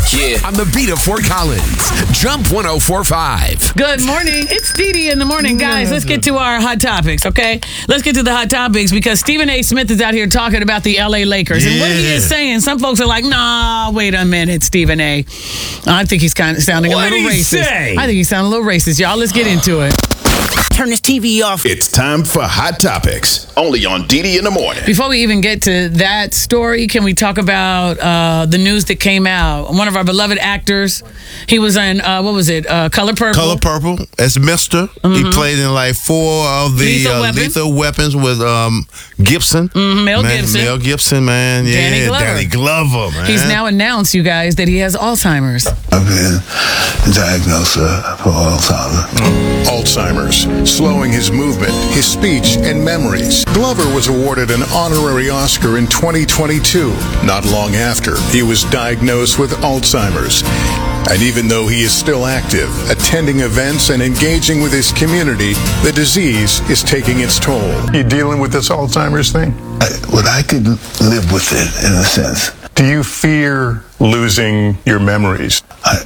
On the beat of Fort Collins, Jump 104.5. Good morning. It's Dee in the morning. Guys, let's get to our hot topics, okay? Let's get to the hot topics because Stephen A. Smith is out here talking about the L.A. Lakers. And what he is saying, some folks are like, nah, wait a minute, Stephen A. I think he's kind of sounding a little racist. I think he's sounding a little racist. Y'all, let's get into it. Turn this TV off. It's time for Hot Topics, only on Dee in the morning. Before we even get to that story, can we talk about the news that came out? One of our beloved actors, he was in, Color Purple. Color Purple as Mister. He played in like 4 of the Lethal Weapons with Gibson. Mel Gibson. Mel Gibson, man. Yeah, Danny Glover, man. He's now announced, you guys, that he has Alzheimer's. I've been diagnosed for Alzheimer's, slowing his movement, his speech, and memories. Glover was awarded an honorary Oscar in 2022, not long after he was diagnosed with Alzheimer's. And even though he is still active, attending events and engaging with his community, the disease is taking its toll. You dealing with this Alzheimer's thing? I could live with it in a sense. Do you fear losing your memories?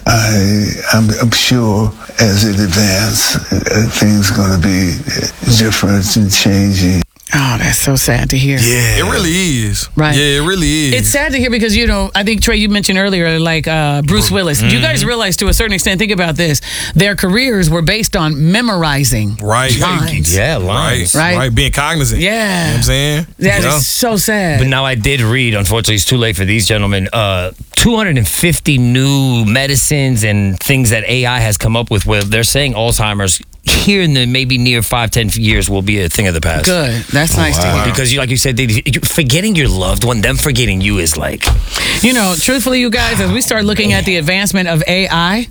I'm sure as it advances, things are going to be different and changing. Oh, that's so sad to hear. Yeah. It really is. Right. Yeah, it really is. It's sad to hear because, you know, I think, Trey, you mentioned earlier, like Bruce Willis. You guys realize to a certain extent, think about this, their careers were based on memorizing lines. Yeah, lines. Right. Being cognizant. Yeah. You know what I'm saying? That is so sad. But now I did read, unfortunately, it's too late for these gentlemen, 250 new medicines and things that AI has come up with where they're saying Alzheimer's here in the maybe near 5-10 years will be a thing of the past. Good. That's nice to hear. Because, like you said, forgetting your loved one, them forgetting you is like... You know, truthfully, you guys, as we start looking at the advancement of AI...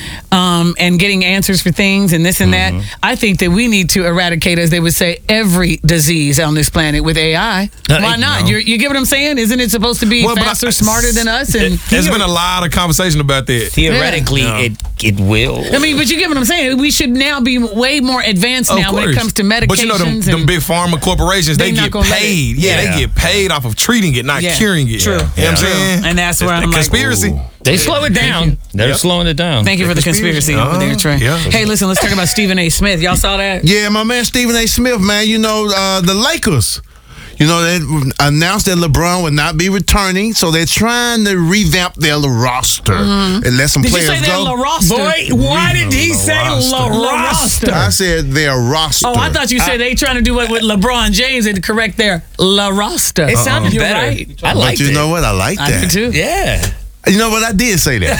and getting answers for things and this and that, I think that we need to eradicate, as they would say, every disease on this planet with AI. Why not? You get what I'm saying? Isn't it supposed to be faster, smarter than us? And there's been a lot of conversation about that. Theoretically, it will. I mean, but you get what I'm saying? We should now be way more advanced now when it comes to medications. But you know, them big pharma corporations, they get paid. They get paid off of treating it, not curing it. True. You know what I'm saying? And that's where I'm like... Conspiracy. They slow it down. They're slowing it down. Thank you for the conspiracy over there, Trey. Hey, listen, let's talk about Stephen A. Smith. Y'all saw that? Yeah, my man Stephen A. Smith, man. You know, the Lakers. You know, they announced that LeBron would not be returning, so they're trying to revamp their roster and let some players go. Did you say their roster? Boy, why did he say roster? I said their roster. Oh, I thought you said they trying to do it with LeBron James and correct their La roster. It sounded better. Right. I liked it. But you know what? I like that. I do too. Yeah. You know what? I did say that.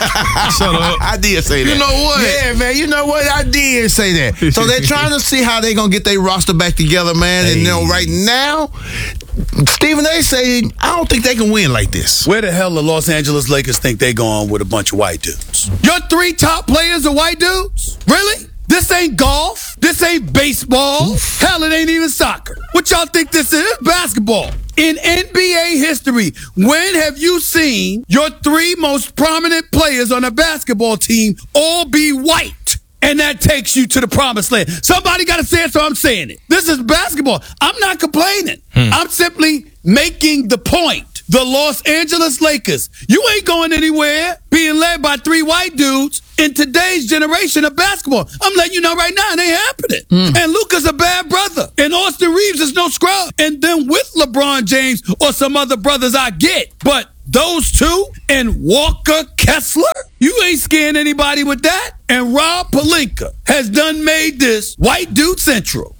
Shut up. I did say that. You know what? Yeah, man. You know what? I did say that. So they're trying to see how they're going to get their roster back together, man. And, you know, right now, Stephen A. say, I don't think they can win like this. Where the hell the Los Angeles Lakers think they going with a bunch of white dudes? Your 3 top players are white dudes? Really? This ain't golf. This ain't baseball. Hell, it ain't even soccer. What y'all think this is? It's basketball. In NBA history, when have you seen your 3 most prominent players on a basketball team all be white? And that takes you to the promised land. Somebody got to say it, so I'm saying it. This is basketball. I'm not complaining. I'm simply making the point. The Los Angeles Lakers, you ain't going anywhere being led by 3 white dudes in today's generation of basketball. I'm letting you know right now, it ain't happening. And Luka's a bad brother. And Austin Reeves is no scrub. And then with LeBron James or some other brothers I get. But those 2 and Walker Kessler, you ain't scaring anybody with that. And Rob Pelinka has done made this white dude central.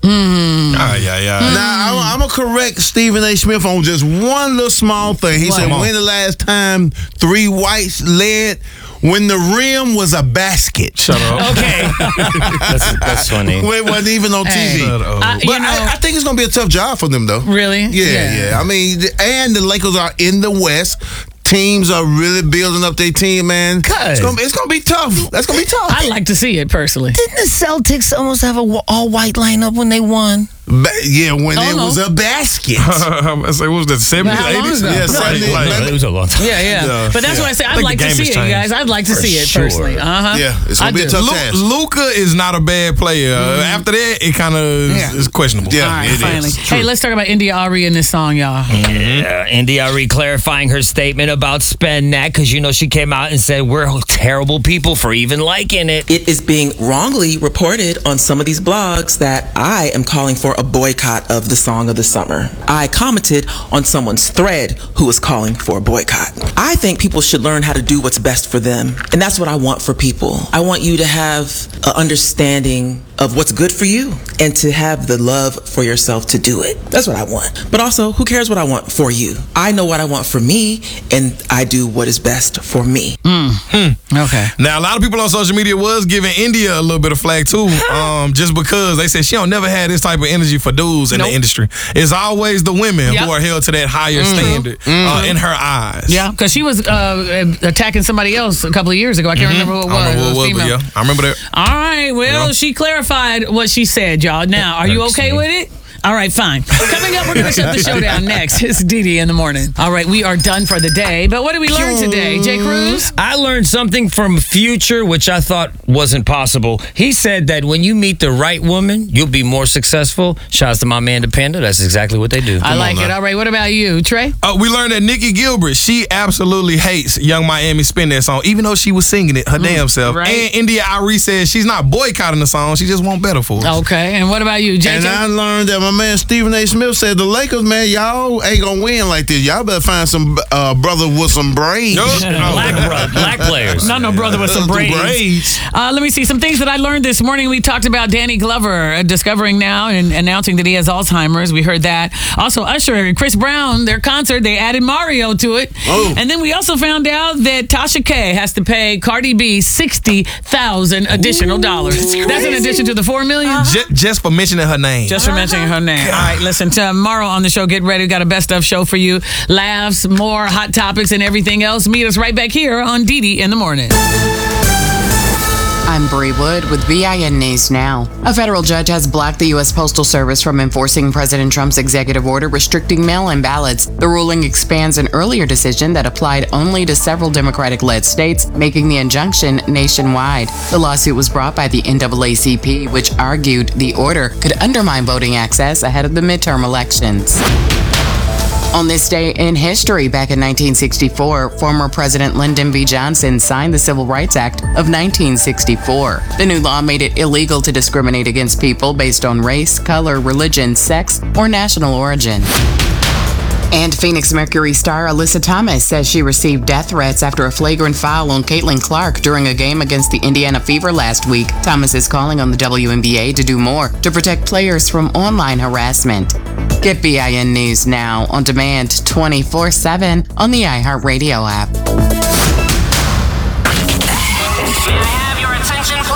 Now, I'm going to correct Stephen A. Smith on just one little small thing. He said, when the last time 3 whites led? When the rim was a basket. Shut up. Okay. That's funny. When it wasn't even on TV. But I think it's going to be a tough job for them, though. Really? Yeah. I mean, and the Lakers are in the West. Teams are really building up their team, man. It's gonna be tough. That's gonna be tough. I'd like to see it personally. Didn't the Celtics almost have a all-white lineup when they won? When it was a basket. I say, what was that, 70s, 80s? Yeah, 70s. It was a long time. Yeah. But that's why I say I'd like to see it, you guys. I'd like to see it personally. Yeah, it's going to be a tough task. Luka is not a bad player. After that, it kind of is questionable. Yeah, all right, it finally. is. Hey, let's talk about India Arie in this song, y'all. India Arie clarifying her statement about Spend That, because she came out and said we're terrible people for even liking it. It is being wrongly reported on some of these blogs that I am calling for a boycott of the song of the summer. I commented on someone's thread who was calling for a boycott. I think people should learn how to do what's best for them, and that's what I want for people. I want you to have an understanding of what's good for you and to have the love for yourself to do it. That's what I want. But also, who cares what I want for you? I know what I want for me, and I do what is best for me. Okay. Now, a lot of people on social media was giving India a little bit of flack too, just because they said she don't never had this type of energy for dudes in the industry. It's always the women who are held to that higher standard in her eyes. Yeah, because she was attacking somebody else a couple of years ago. I can't remember who it was. I remember who it was, but I remember that. All right, well, she clarified what she said, y'all. Now, are you okay with it? All right, fine. Coming up, we're going to shut the show down next. It's Didi in the morning. All right, we are done for the day. But what did we learn today, Jay Cruz? I learned something from Future, which I thought wasn't possible. He said that when you meet the right woman, you'll be more successful. Shouts to my man, The Panda. That's exactly what they do. I like it. All right, what about you, Trey? We learned that Nikki Gilbert, she absolutely hates Young Miami Spin That song, even though she was singing it her damn self. Right. And India Arie says she's not boycotting the song. She just want better for us. Okay, and what about you, JJ? And I learned that my man Stephen A. Smith said the Lakers, man, y'all ain't gonna win like this. Y'all better find some brother with some braids. Black players. Not no brother with some braids. Let me see some things that I learned this morning. We talked about Danny Glover discovering now and announcing that he has Alzheimer's. We heard that. Also, Usher and Chris Brown, their concert, they added Mario to it. And then we also found out that Tasha K has to pay Cardi B $60,000 additional dollars. That's in addition to the $4 million. Just for mentioning her name. Just for mentioning her name. All right, listen, tomorrow on the show, get ready. We got a best of show for you. Laughs, more hot topics, and everything else. Meet us right back here on Didi in the morning. I'm Bree Wood with BIN News Now. A federal judge has blocked the U.S. Postal Service from enforcing President Trump's executive order restricting mail-in ballots. The ruling expands an earlier decision that applied only to several Democratic-led states, making the injunction nationwide. The lawsuit was brought by the NAACP, which argued the order could undermine voting access ahead of the midterm elections. On this day in history, back in 1964, former President Lyndon B. Johnson signed the Civil Rights Act of 1964. The new law made it illegal to discriminate against people based on race, color, religion, sex, or national origin. And Phoenix Mercury star Alyssa Thomas says she received death threats after a flagrant foul on Caitlin Clark during a game against the Indiana Fever last week. Thomas is calling on the WNBA to do more to protect players from online harassment. Get BIN News Now on demand 24/7 on the iHeartRadio app.